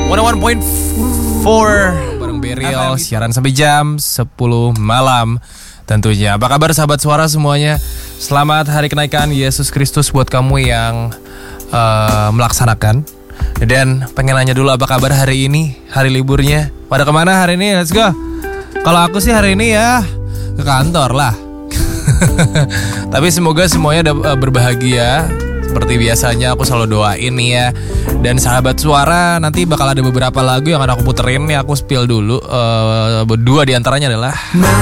101.4 bareng Beriel, siaran sampai jam 10 malam tentunya. Apa kabar sahabat suara semuanya? Selamat hari kenaikan Yesus Kristus buat kamu yang melaksanakan. Dan pengen nanya dulu apa kabar hari ini, hari liburnya. Pada kemana hari ini? Let's go. Kalau aku sih hari ini ya ke kantor lah. Tapi semoga semuanya berbahagia. Seperti biasanya aku selalu doain nih ya. Dan sahabat suara, nanti bakal ada beberapa lagu yang akan aku puterin nih. Aku spill dulu. Dua diantaranya adalah